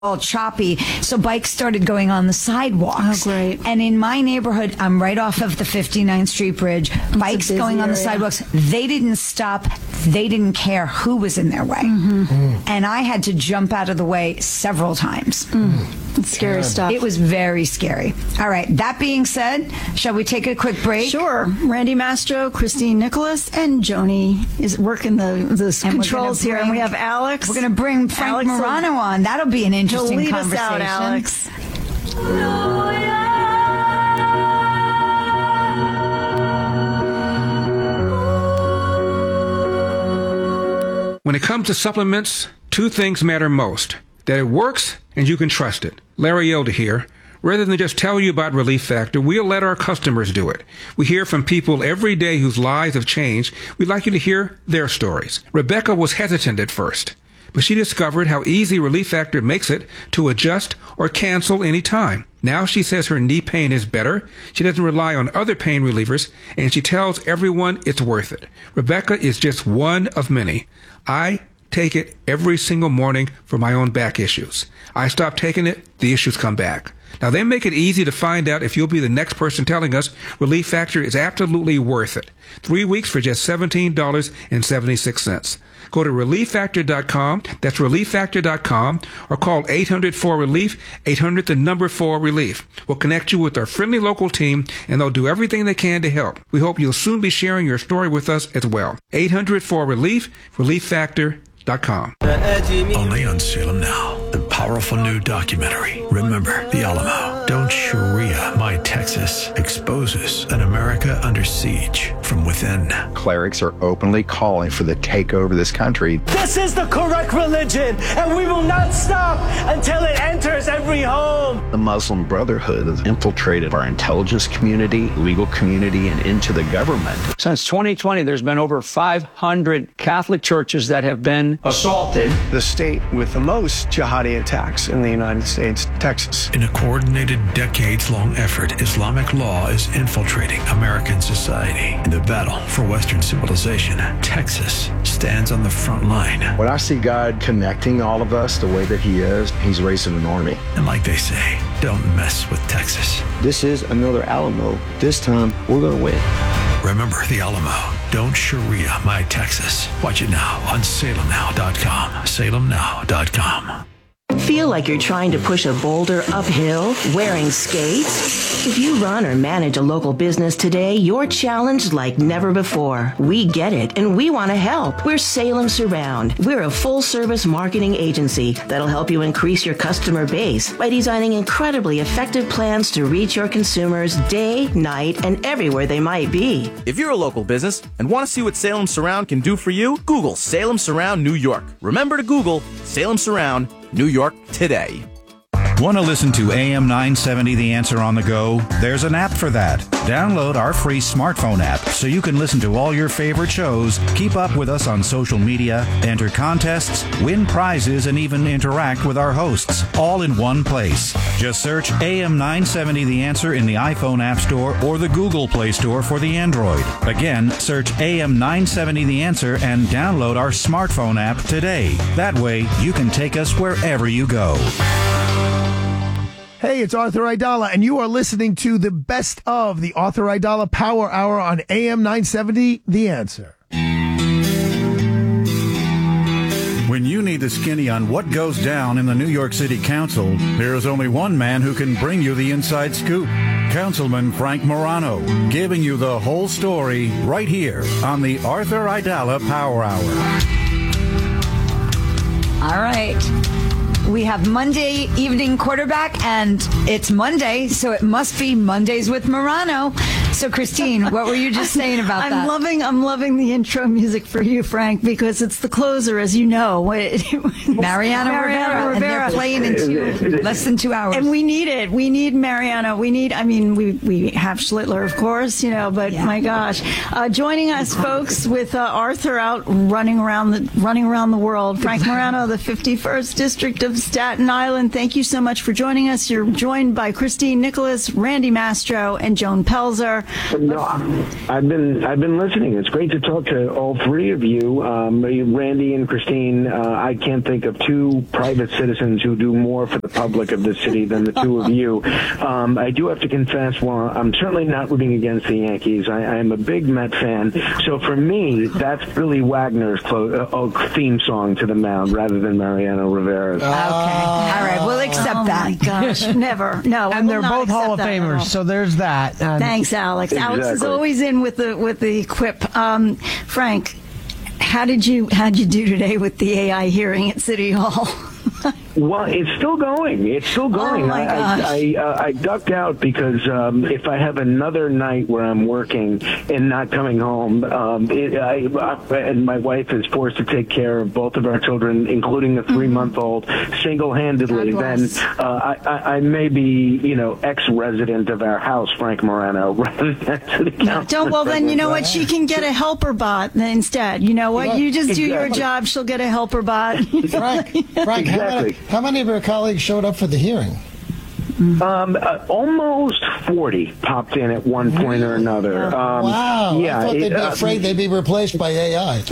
all choppy, so bikes started going on the sidewalks. Oh, great. And in my neighborhood, I'm right off of the 59th Street Bridge, bikes going on the sidewalks. They didn't stop. They didn't care who was in their way. And I had to jump out of the way several times. It's scary stuff. It was very scary. All right, that being said, shall we take a quick break? Sure. Randy Mastro, Christine Nicholas, and Joni is working the controls here. And we have Alex. We're going to bring Frank Morano on. That'll be an interesting lead conversation. us out, Alex. When it comes to supplements, two things matter most: that it works and you can trust it. Larry Elder here. Rather than just tell you about Relief Factor, we'll let our customers do it. We hear from people every day whose lives have changed. We'd like you to hear their stories. Rebecca was hesitant at first, but she discovered how easy Relief Factor makes it to adjust or cancel any time. Now she says her knee pain is better, she doesn't rely on other pain relievers, and she tells everyone it's worth it. Rebecca is just one of many. I take it every single morning for my own back issues. I stop taking it, the issues come back. Now, they make it easy to find out if you'll be the next person telling us Relief Factor is absolutely worth it. 3 weeks for just $17.76. Go to ReliefFactor.com, that's ReliefFactor.com, or call 800-4RELIEF, 800-4RELIEF. We'll connect you with our friendly local team, and they'll do everything they can to help. We hope you'll soon be sharing your story with us as well. 800-4RELIEF, ReliefFactor.com. Only on Salem Now, the powerful new documentary, Remember the Alamo. Don't Sharia My Texas exposes an America under siege from within. Clerics are openly calling for the takeover of this country. This is the correct religion, and we will not stop until it enters every home. The Muslim Brotherhood has infiltrated our intelligence community, legal community, and into the government. Since 2020, there's been over 500 Catholic churches that have been assaulted. The state with the most jihadi attacks in the United States, Texas. In a coordinated, decades-long effort, Islamic law is infiltrating American society. In the battle for Western civilization, Texas stands on the front line. When I see God connecting all of us the way that he is, he's raising an army. And like they say, don't mess with Texas. This is another Alamo. This time, we're going to win. Remember the Alamo. Don't Sharia My Texas. Watch it now on salemnow.com. salemnow.com. Feel like you're trying to push a boulder uphill wearing skates? If you run or manage a local business today, you're challenged like never before. We get it, and we want to help. We're Salem Surround. We're a full-service marketing agency that'll help you increase your customer base by designing incredibly effective plans to reach your consumers day, night, and everywhere they might be. If you're a local business and want to see what Salem Surround can do for you, Google Salem Surround New York. Remember to Google Salem Surround New York today. Want to listen to AM 970 The Answer on the go? There's an app for that. Download our free smartphone app so you can listen to all your favorite shows, keep up with us on social media, enter contests, win prizes, and even interact with our hosts, all in one place. Just search AM 970 The Answer in the iPhone App Store or the Google Play Store for the Android. Again, search AM 970 The Answer and download our smartphone app today. That way, you can take us wherever you go. Hey, it's Arthur Aidala, and you are listening to the best of the Arthur Aidala Power Hour on AM 970, The Answer. When you need the skinny on what goes down in the New York City Council, there is only one man who can bring you the inside scoop. Councilman Frank Morano, giving you the whole story right here on the Arthur Aidala Power Hour. All right. We have Monday evening quarterback, and it's Monday, so it must be Mondays with Morano. So, Christine, what were you just saying about that? I'm loving the intro music for you, Frank, because it's the closer, as you know. Mariano Rivera, and they're playing in less than 2 hours. And we need it. We need Mariano. We have Schlittler, of course, but my gosh. Joining us, folks, with Arthur out running around the world, Frank Morano, the 51st District of Staten Island. Thank you so much for joining us. You're joined by Christine Nicholas, Randy Mastro, and Joan Pelzer. there. No, I've been listening. It's great to talk to all three of you, Randy and Christine. I can't think of two private citizens who do more for the public of this city than the two of you. I do have to confess, while I'm certainly not rooting against the Yankees, I am a big Met fan. So for me, that's Billy Wagner's theme song to the mound rather than Mariano Rivera's. Okay. All right. We'll accept that. Oh, my gosh. Never. No. And they're both Hall of Famers, so there's that. Thanks, Alex. Exactly. Alex is always in with the quip. Frank, how did you do today with the AI hearing at City Hall? Well, it's still going. It's still going. Oh my gosh. I ducked out because if I have another night where I'm working and not coming home, and my wife is forced to take care of both of our children, including a 3-month-old, single-handedly, then I may be, ex-resident of our house, Frank Morano, rather than to the council. Well, then you know what? She can get a helper bot instead. You know what? You just do your job. She'll get a helper bot. Frank, exactly. How many of your colleagues showed up for the hearing? Almost 40 popped in at one point or another. Wow. Yeah, I thought they'd be afraid they'd be replaced by AI.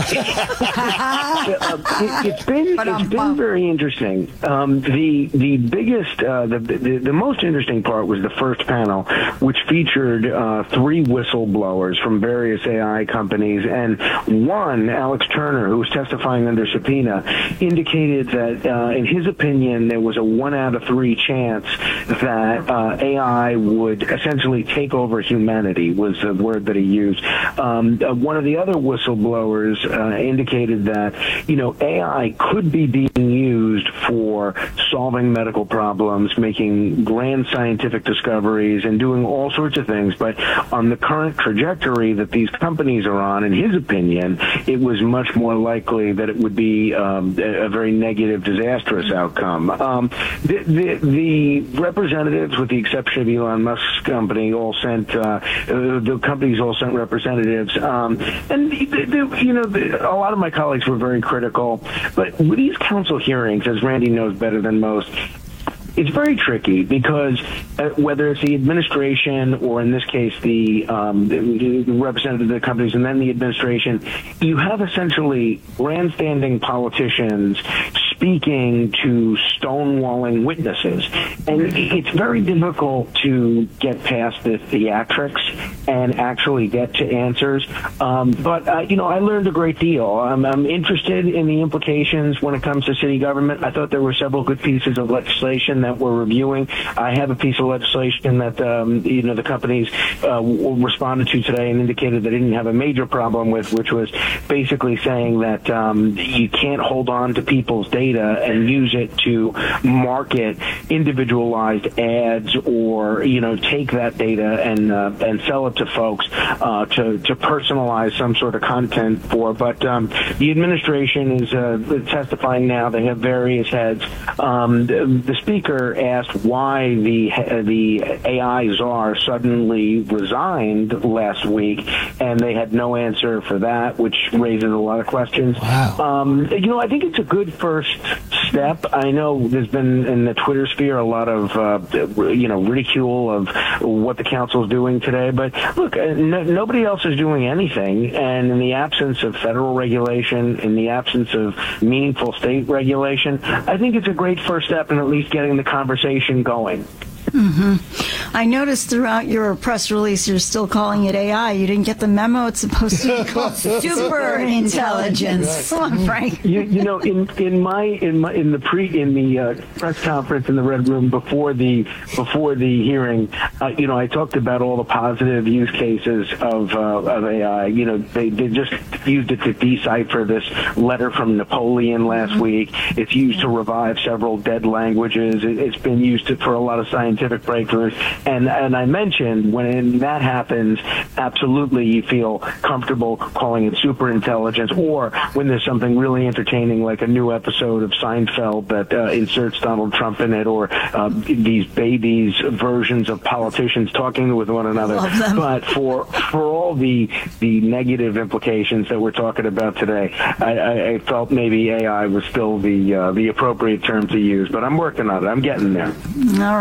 It's been very interesting. The biggest, the most interesting part was the first panel, which featured 3 whistleblowers from various AI companies, and one, Alex Turner, who was testifying under subpoena, indicated that in his opinion there was a 1 out of 3 chance that AI would essentially take over humanity, was the word that he used. One of the other whistleblowers indicated that, AI could be being used for solving medical problems, making grand scientific discoveries, and doing all sorts of things. But on the current trajectory that these companies are on, in his opinion, it was much more likely that it would be a very negative, disastrous outcome. The representatives, with the exception of Elon Musk's company, all sent the companies all sent representatives, and a lot of my colleagues were very critical. But with these council hearings, as Randy knows better than most, it's very tricky because whether it's the administration or, in this case, the representative of the companies and then the administration, you have essentially grandstanding politicians speaking to stonewalling witnesses. And it's very difficult to get past the theatrics and actually get to answers. But I learned a great deal. I'm interested in the implications when it comes to city government. I thought there were several good pieces of legislation that we're reviewing. I have a piece of legislation that the companies responded to today and indicated they didn't have a major problem with, which was basically saying that you can't hold on to people's data and use it to market individualized ads or take that data and sell it to folks to personalize some sort of content for. But the administration is testifying now. They have various heads. The speaker asked why the AI czar suddenly resigned last week, and they had no answer for that, which raises a lot of questions. Wow. I think it's a good first step. I know there's been in the Twitter sphere a lot of ridicule of what the council is doing today, but look, nobody else is doing anything, and in the absence of federal regulation, in the absence of meaningful state regulation, I think it's a great first step in at least getting the conversation going. Mm-hmm. I noticed throughout your press release you're still calling it AI. You didn't get the memo. It's supposed to be called super intelligence. Come on, Frank. In the press conference in the Red Room before the hearing, I talked about all the positive use cases of AI. They just used it to decipher this letter from Napoleon last week. It's used to revive several dead languages. It's been used for a lot of scientific breakthroughs. And I mentioned when that happens, absolutely you feel comfortable calling it super intelligence, or when there's something really entertaining like a new episode of Seinfeld that inserts Donald Trump in it, or these babies versions of politicians talking with one another. But for all the negative implications that we're talking about today, I felt maybe AI was still the appropriate term to use, but I'm working on it. I'm getting there. All right. Well,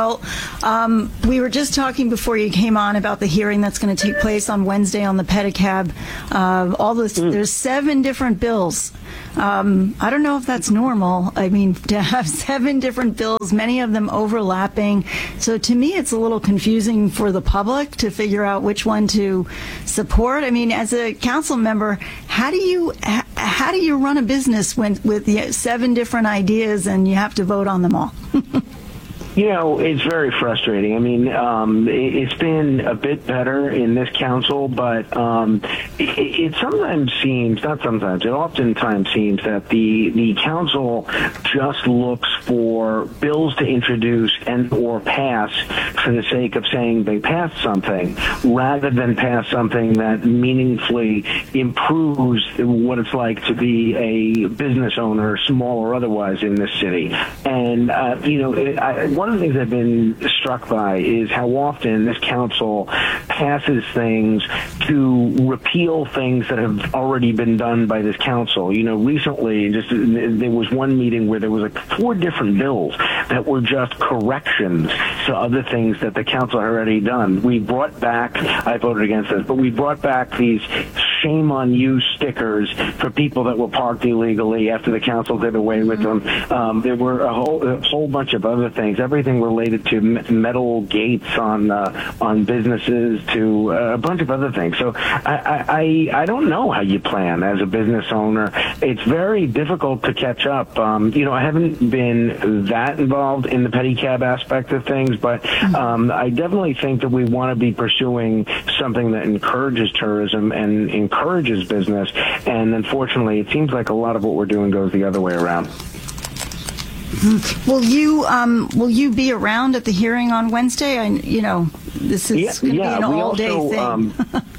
Well, we were just talking before you came on about the hearing that's going to take place on Wednesday on the pedicab. There's 7 different bills. I don't know if that's normal. I mean, to have 7 different bills, many of them overlapping. So to me, it's a little confusing for the public to figure out which one to support. I mean, as a council member, how do you run a business with 7 different ideas and you have to vote on them all? It's very frustrating. I mean, it's been a bit better in this council, but it oftentimes seems that the council just looks for bills to introduce and or pass for the sake of saying they passed something, rather than pass something that meaningfully improves what it's like to be a business owner, small or otherwise, in this city. And, one of the things I've been struck by is how often this council passes things to repeal things that have already been done by this council. Recently, there was one meeting where there was 4 different bills that were just corrections to other things that the council had already done. We brought back, I voted against this, but we brought back these shame on you stickers for people that were parked illegally after the council did away with them. There were a whole bunch of other things, everything related to metal gates on businesses, to a bunch of other things. So I don't know how you plan as a business owner. It's very difficult to catch up. I haven't been that involved in the pedicab aspect of things, but I definitely think that we want to be pursuing something that encourages tourism and encourages business. And unfortunately, it seems like a lot of what we're doing goes the other way around. Will you be around at the hearing on Wednesday? This is going to be an all-day thing.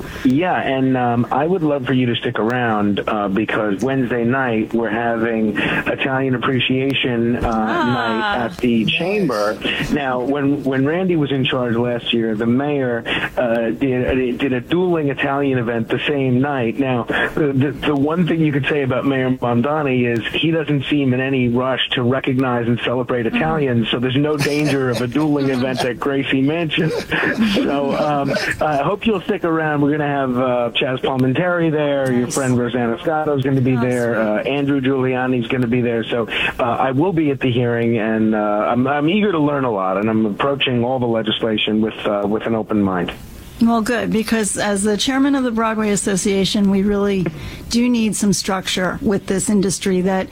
And I would love for you to stick around because Wednesday night we're having Italian Appreciation night at the Chamber. Now, when Randy was in charge last year, the mayor did a dueling Italian event the same night. Now, the one thing you could say about Mayor Mondani is he doesn't seem in any rush to recognize and celebrate Italians, so there's no danger of a dueling event at Gracie Mansion. So I hope you'll stick around. We're going to have Chaz Palminteri there. Your friend Rosanna Scotto is going to be there. Andrew Giuliani is going to be there. So I will be at the hearing, and I'm eager to learn a lot, and I'm approaching all the legislation with an open mind. Well, good, because as the chairman of the Broadway Association, we really do need some structure with this industry that,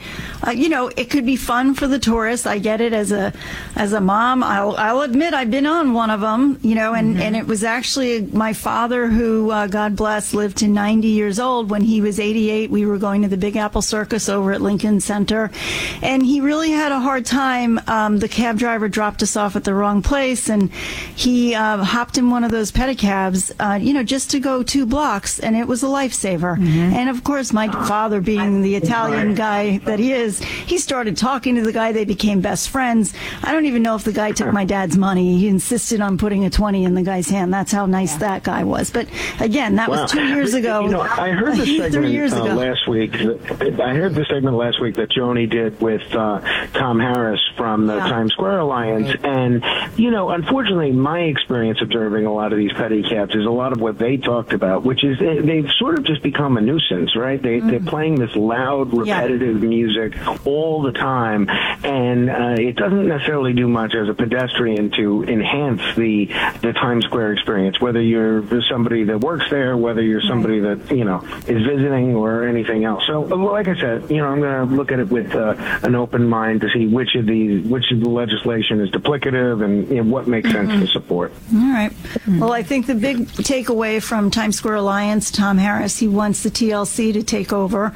it could be fun for the tourists. I get it as a mom. I'll admit I've been on one of them, and it was actually my father who, God bless, lived to 90 years old. When he was 88, we were going to the Big Apple Circus over at Lincoln Center, and he really had a hard time. The cab driver dropped us off at the wrong place, and he hopped in one of those pedicabs, just to go 2 blocks, and it was a lifesaver. And of course, my father, being the Italian guy that he is, he started talking to the guy. They became best friends. I don't even know if the guy took my dad's money. He insisted on putting a 20 in the guy's hand. That's how nice that guy was. But again, that was 2 years ago. I heard the segment 3 years ago. last week. I heard the segment last week that Joni did with Tom Harris from the Times Square Alliance, and unfortunately, my experience observing a lot of these pedicabs is a lot of what they talked about, which is they've sort of just become a nuisance, right? They're playing this loud, repetitive music all the time, and it doesn't necessarily do much as a pedestrian to enhance the Times Square experience, whether you're somebody that works there, whether you're somebody that, is visiting or anything else. So, like I said, I'm going to look at it with an open mind to see which of the legislation is duplicative and what makes sense to support. All right. Well, I think the big takeaway from Times Square Alliance, Tom Harris, he wants the TLC to take over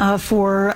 for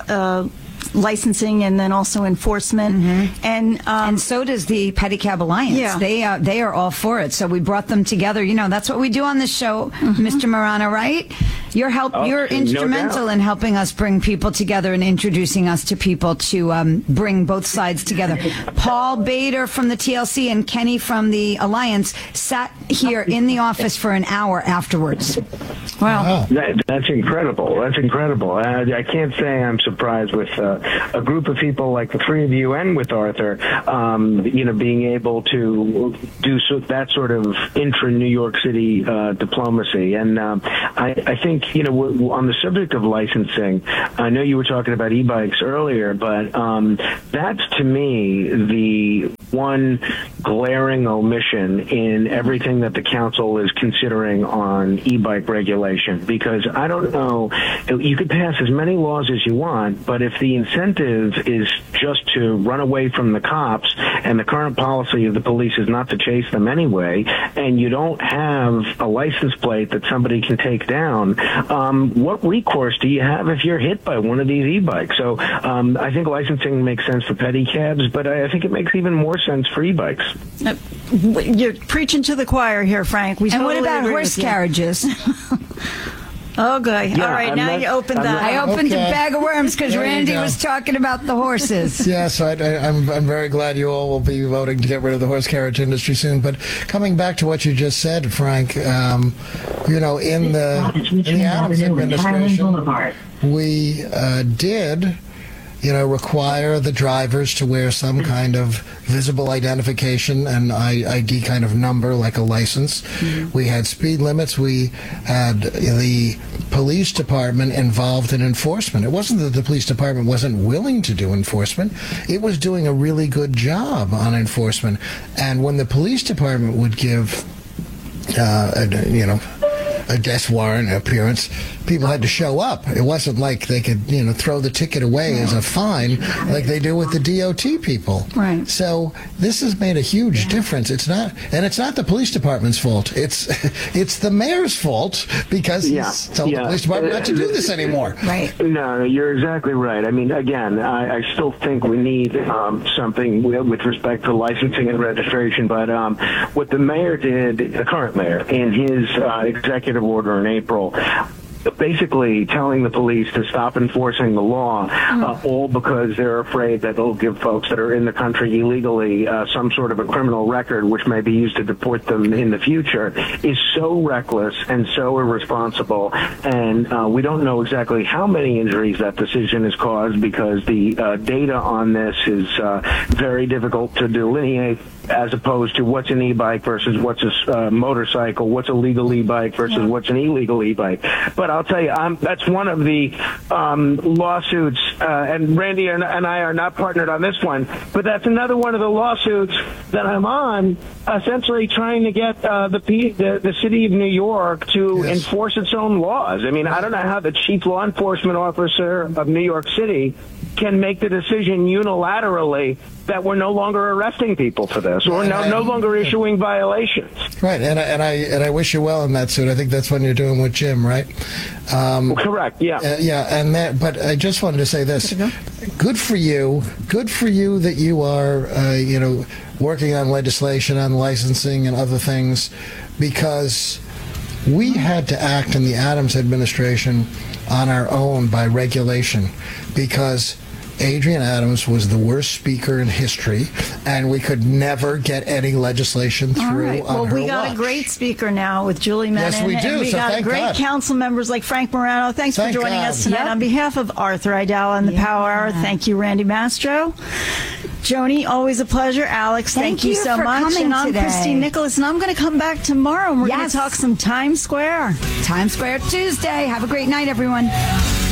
licensing and then also enforcement, and so does the Pedicab Alliance. They are all for it. So we brought them together. That's what we do on this show, Mr. Marano, right? You're no instrumental doubt. in helping us bring people together and introducing us to people to bring both sides together. Paul Bader from the TLC and Kenny from the Alliance sat here in the office for an hour afterwards. Wow. That's incredible. That's incredible. I can't say I'm surprised with a group of people like the three of you and with Arthur, being able to do that sort of intra-New York City diplomacy. And I think, on the subject of licensing, I know you were talking about e-bikes earlier, but that's to me the one glaring omission in everything that the council is considering on e-bike regulation, because I don't know, you could pass as many laws as you want, but if the incentive is just to run away from the cops and the current policy of the police is not to chase them anyway, and you don't have a license plate that somebody can take down, what recourse do you have if you're hit by one of these e-bikes? So I think licensing makes sense for pedicabs, but I think it makes even more sense for e-bikes. You're preaching to the choir here, Frank. And what about horse carriages? Oh, good. Yeah, all right, now you opened that. I opened a Okay. bag of worms because There you Randy go. was talking about the horses. Yes, I'm very glad you all will be voting to get rid of the horse carriage industry soon. But coming back to what you just said, Frank, in the Adams administration, we did require the drivers to wear some kind of visible identification and ID kind of number, like a license. We had speed limits. We had the police department involved in enforcement. It wasn't that the police department wasn't willing to do enforcement. It was doing a really good job on enforcement. And when the police department would give, a death warrant appearance, people had to show up. It wasn't like they could, throw the ticket away as a fine like they do with the DOT people. Right. So this has made a huge difference. It's not the police department's fault. It's the mayor's fault because he's told the police department not to do this anymore. Right. No, you're exactly right. I mean, again, I still think we need something with respect to licensing and registration, but what the mayor did, the current mayor, in his executive order in April, basically telling the police to stop enforcing the law, all because they're afraid that they'll give folks that are in the country illegally some sort of a criminal record which may be used to deport them in the future, is so reckless and so irresponsible. And we don't know exactly how many injuries that decision has caused, because the data on this is very difficult to delineate, as opposed to what's an e-bike versus what's a motorcycle, what's a legal e-bike versus what's an illegal e-bike. But I'll tell you, that's one of the lawsuits, and Randy and I are not partnered on this one, but that's another one of the lawsuits that I'm on, essentially trying to get the city of New York to enforce its own laws. I mean, I don't know how the chief law enforcement officer of New York City can make the decision unilaterally that we're no longer arresting people for this, or no longer issuing violations. Right, and I wish you well in that suit. I think that's what you're doing with Jim, right? Correct. Yeah. But I just wanted to say this: good for you that you are, working on legislation on licensing and other things, because we had to act in the Adams administration on our own by regulation, because Adrienne Adams was the worst speaker in history, and we could never get any legislation through. All right. On her we got watch. a great speaker now with Julie Menin. Yes, we do. And we So got thank great God. council members like Frank Morano. Thanks for Thank joining God. us tonight. Yep. On behalf of Arthur Aidala and the Power Hour, thank you, Randy Mastro. Joni, always a pleasure. Alex, thank you so for much. coming And I'm today. Christine Nicholas, and I'm going to come back tomorrow, and we're going Yes. to talk some Times Square. Times Square Tuesday. Have a great night, everyone.